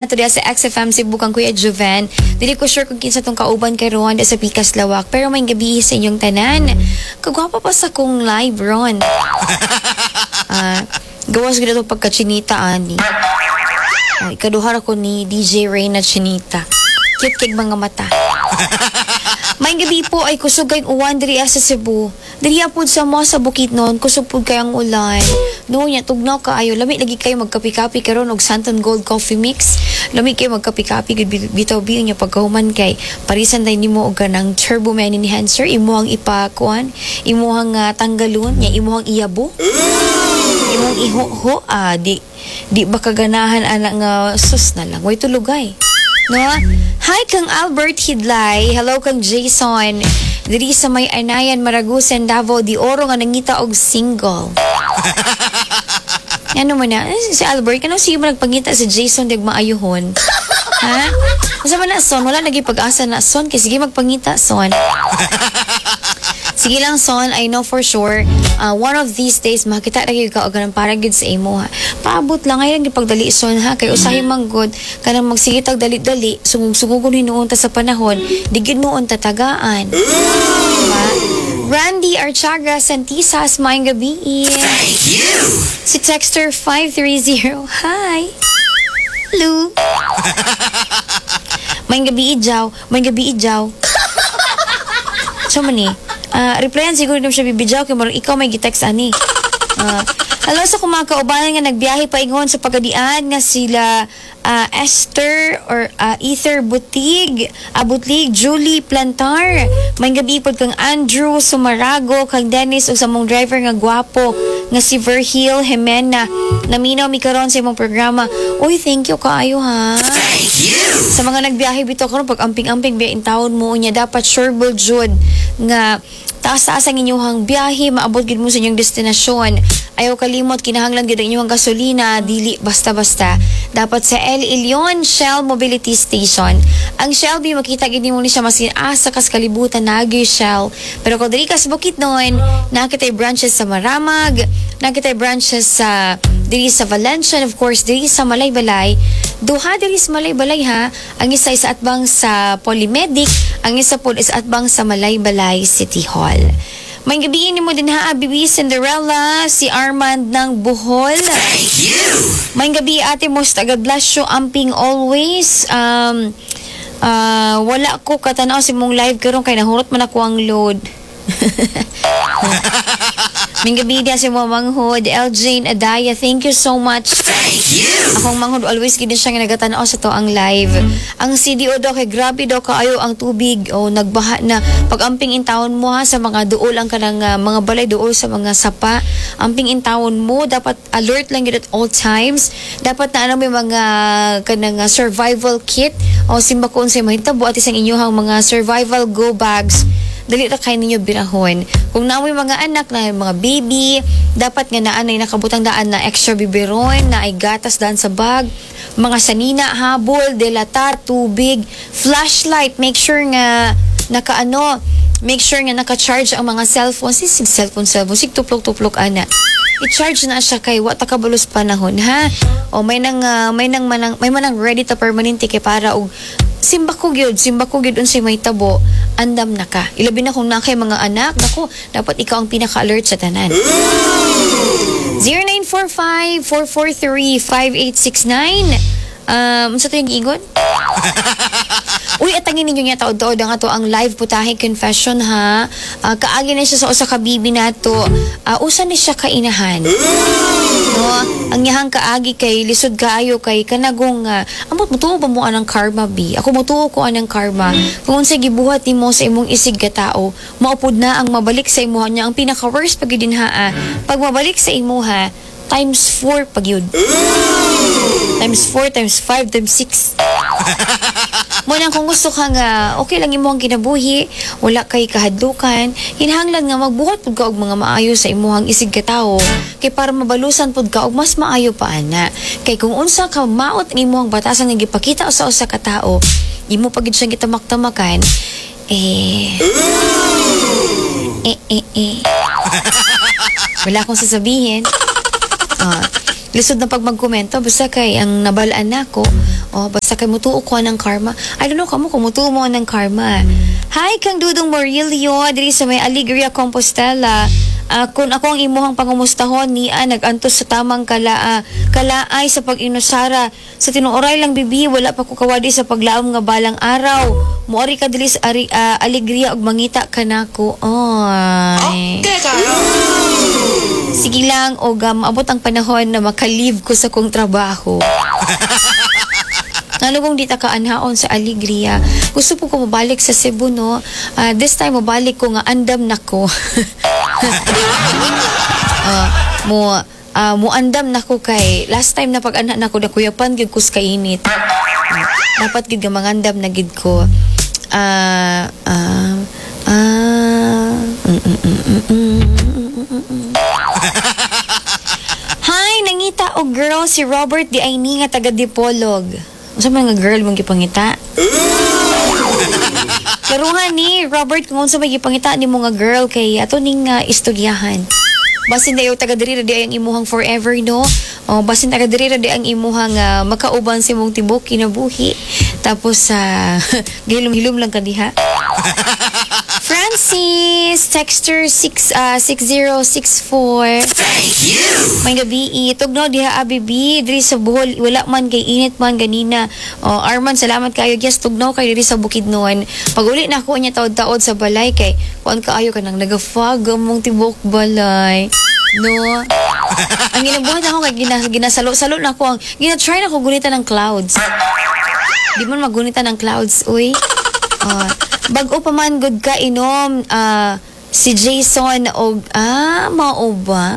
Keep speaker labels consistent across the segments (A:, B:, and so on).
A: nato diya sa XFM Cebu kang Kuya Juven. Dili ko sure kung kinsa tong kauban kay Ron sa Pikas Lawak, pero may gabi sa inyong tanan. Kagwapa pa sa kong live Ron. Gawas gid to pagka-chinita ani. Ikaduhar ako ni DJ Reyna Chinita. Cute kig mga mata. May gabi po ay kusog kayong uwan diri sa Cebu. Diri apod sa mo sa Bukidnon, kusog pud kayang ulan. Noon niya tugnaw kaayo, lami lagi kayo magkapi-kapi karon og Santon Gold Coffee Mix. Lami kayo magkapi-kapi gid bitaw-bitaw niya pagkahuman kay parisan day nimo og kanang turbo man enhancer imuhang ipakuan, imuhang tanggalon, nya imuhang iyabo. Imong iho di ba kaganahan ana nga sus na lang way tulugay. No? Hi kang Albert Hidlay. Hello kang Jason. Diri sa may Anayan, Maragusan, Davao, di oro nga nangita og single. Ano man na? Si Albert, kanang siya mo nagpangita sa Jason dig maayuhon? Ha? Masa man na son? Wala naging pag-asa na son. Kaya sige magpangita son. Sige lang son, I know for sure one of these days makita ra gyud ka og ganang para gyud sa imo ha. Paabot lang ay lang pagdali son ha kay usahay manggod kanang magsigitag dali-dali sugug-sugugon hinuon ta sa panahon di gyud mo unta tagaan. Diba? Randy Archaga Santisas, maayong gabi.
B: Thank you.
A: Si Texter 530. Hi. Hello. Maayong gabi ijaw. Maayong gabi ijaw. So man replyan siguro nung siya bibidyaw kay marang ikaw may gitext ani. Hello sa kumakaubanan nga nagbiyahe paingon sa pagadian nga sila Esther or Ether Butlig, Julie Plantar. May gabi pod kang Andrew Sumarago, kang Dennis ug sa mong driver nga gwapo nga si Verhil Jimena. Naminaw mi karon sa imong programa. Uy, thank you kaayo ha.
B: Thank you.
A: Sa mga nagbiyahe bitaw karon pag amping-amping biya in taon mo unya dapat sureball jud nga taas-taas ang inyong biyahe, maabot gid mo sa inyong destinasyon. Ayaw kalimot, kinahanglan gid ang inyong gasolina, dili basta-basta. Dapat sa El Ilion Shell Mobility Station. Ang Shell B, makita gid mo ni siya masin asa kas kalibutan nagi Shell. Pero kung diri ka sa Bukidnon, nakitay branches sa Maramag, nakitay branches sa diri sa Valencia, and of course diri sa Malaybalay. Duha diri sa Malaybalay ha. Ang isa sa atbang sa Polymedic, ang isa po is atbang sa Malaybalay City Hall. May gabiin mo din ha, Bibi Cinderella, si Armand ng Bohol.
B: Thank you.
A: May gabi ate mo, God bless you, amping always. Wala ko katanaw si mong live karon kay nahurot man ako ang load. May gabi dia si Manghod, Eljane Adaya, thank you so much.
B: Thank you.
A: Akong manghod always gid siya nga nagatanaw sa to ang live. Ang CDO daw kay grabe daw kaayo ang tubig o nagbaha na pag-amping intawon mo ha sa mga duol ang kanang mga balay duol sa mga sapa. Amping intawon mo dapat alert lang gid at all times. Dapat na may mga kanang survival kit o simbakon sa mahitabo at isang inyong mga survival go bags. Dali ra kay ninyo birahon. Kung namoy mga anak na mga baby, dapat nga naanay nakabutang daan na extra biberon, na ay gatas daan sa bag, mga sanina, habol, delata, tubig, flashlight, make sure nga make sure nga naka-charge ang mga cellphone, sig tuplok-tuplok ana. I-charge na siya kay wa ta kabalos panahon ha. O may manang ready to permanente kay para og simba ko gyud unsay may tabo, andam na ka. Ilabi na kung na kay mga anak, nako, dapat ikaw ang pinaka-alert sa tanan. 0945-443-5869. Sa ito yung igon? Uy, atangin ninyo nga taod-taod ang ato ang live putahe confession ha. Kaagi na siya sa usa ka bibi nato. Usa ni siya kainahan. No, ang yahang kaagi kay lisod kaayo kay kanagong amot mutuo ba mo anang karma bi? Ako mutuo ko anang karma. Kung unsay gibuhat nimo sa imong isig ka tao, maupod na ang mabalik sa imuha niya ang pinaka worst pag dinhaa. Pag mabalik sa imuha, times 4 pag yun. Times 4, times 5, times 6. Muna kung gusto ka nga, okay lang imo ang kinabuhi, wala kay kahadlukan, hinahanglan nga magbuhat pud ka og mga maayo sa imuhang isig ka tawo, kay para mabalusan pud ka og mas maayo pa ana. Kay kung unsa ka maot ang imuhang batasan nga gipakita sa usa ka tawo, imo pagid siyang gitamak-tamakan, wala akong sasabihin. Lisod na pag magkomento basta kay ang nabalaan nako Oh, basta kay mutuo ko ng karma. I don't know kamo kung mutuo mo ng karma. Hi kang Dudong Morillo diri sa may Alegria, Compostela. Kung ako ang imuhang pangumustahon ni nagantos sa tamang kalaay sa pag-inusara sa tinuoray lang bibi wala pa ko kawadi sa paglaom nga balang araw muori ka dili sa Alegria ug mangita kanako. Oy.
B: Okay, kayo.
A: Sige lang og maabot ang panahon na maka-leave ko sa kong trabaho. Nalugong di ta kaanhaon sa Alegria. Gusto po ko mabalik sa Cebu, no? This time mabalik ko nga andam nako. Mo andam nako kay last time na pag-anak nako na kuyapan gyud kus kainit. Dapat gid nga mangandam na gid ko. Hi, nangita og girl si Robert di ay ni nga taga Dipolog. Unsa man nga girl mong gipangita? Karuhan ni Robert kung unsa may gipangita nimo nga girl kay ato ning istoryahan. Basin dayo taga diri ra di ang imuhang forever, no? O basin taga diri ra di ang imuhang makauban si mong tibok kinabuhi. Tapos gilom-hilom lang ka diha. Francis, texter 6064.
B: Thank you.
A: May gabi, tugnaw diha abibi diri sa Bohol, wala man kay init man ganina. Arman, salamat kayo. Yes, tugnaw kay diri sa Bukidnon. Pag uli na ako nya taod-taod sa balay kay kuan kaayo ka nang nagafag mong tibok balay. No. Ang ginabuhat ako kay ginasalo-salo na ako ang gina-try na ko gunitan ng clouds. Di man magunitan ng clouds, uy. Bag-o pa man good ka inom si Jason og mao ba?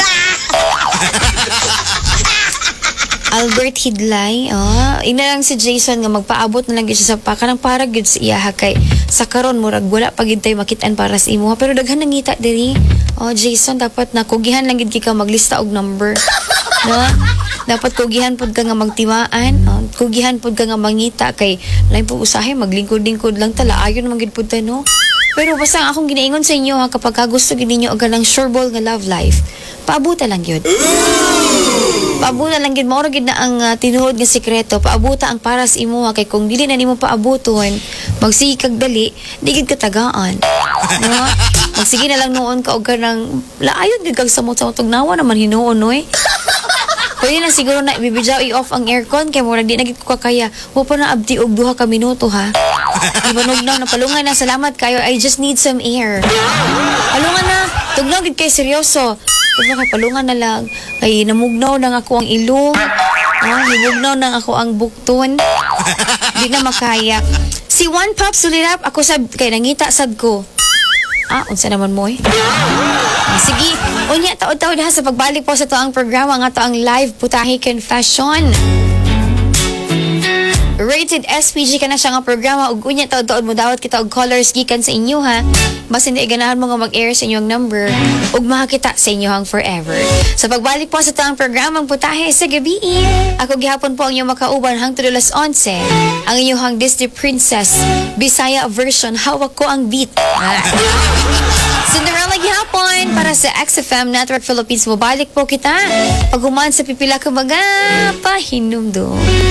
A: Albert Hidlay. Ina lang si Jason nga magpaabot na lang gyud siya sa kanang para gyud sa iya kay sa karon murag wala pa gid tay makitaan para sa imo pero daghan nang ngita diri. Jason dapat na kugihan lang gid ka maglista og number. No? Dapat kugihan pud ka nga magtimaan. Kugihan pud ka nga mangita kay lain pud usahay maglingkod-lingkod lang tala ayon man gid pud ta, no? Pero basta ang akong ginaingon sa inyo kapag gusto gid ninyo og ganang sureball nga love life, paabuta lang gyud. Paabuta lang gid mao gid na ang tinuod nga sekreto. Paabuta ang para sa imo kay kung dili na nimo paabuton, magsige kag dali, di gid ka tagaan. No? Magsige na lang noon ka og kanang laayon gid kag samot-samot tugnawa naman hinuon, oy. Pwede na siguro na ibibidyaw i-off ang aircon kay murag di na gid ko kakaya. Wa pa na abdi og 2 ka minuto, ha. Ibanog na napalungan na, salamat kayo. I just need some air. Palungan na. Tugnaw gid kay seryoso. Tugnaw kay palungan na lang. Kay namugnaw nang ako ang ilong. Namugnaw nang ako ang bukton. Di na makaya. Si One Pop sulirap ako sab kay nangita sad ko. Unsa naman mo eh? Sige, unya taod-taod ha sa pagbalik po sa to ang programa nga to ang live Putahe Confession. Rated SPG ka na siya nga programa ug unya taod-taod mo dawat kita og callers gikan sa inyo, ha. Basta hindi ganahan mo nga mag-air sa inyong number ug makakita sa inyohang forever. Sa pagbalik po sa to ang programang Putahe sa gabi, ako gihapon po ang inyong makauban hangtod alas 11 ang inyong Disney Princess Bisaya version Hawak Ko Ang Beat. Cinderella gihapon para sa XFM Network Philippines. Mabalik po kita paghuman sa pipila ka mga pahinumdum.